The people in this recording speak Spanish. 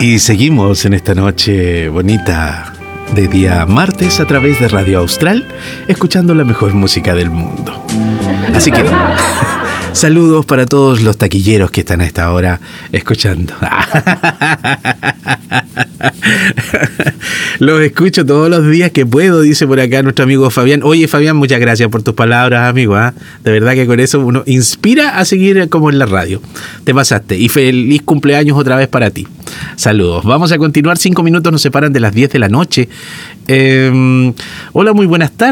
Y seguimos en esta noche bonita de día martes a través de Radio Austral, escuchando la mejor música del mundo. Así que saludos para todos los taquilleros que están a esta hora escuchando. Los escucho todos los días que puedo, dice por acá nuestro amigo Fabián. Oye, Fabián, muchas gracias por tus palabras, amigo. De verdad que con eso uno inspira a seguir como en la radio. Te pasaste. Y feliz cumpleaños otra vez para ti. Saludos. Vamos a continuar. 5 minutos nos separan de las 10 de la noche. Hola, muy buenas tardes.